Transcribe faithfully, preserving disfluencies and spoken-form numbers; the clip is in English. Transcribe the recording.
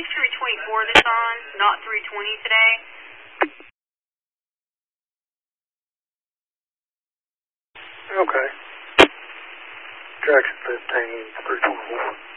only three twenty-four that's on, not three twenty today. Okay. Traction fifteen, three twenty-four.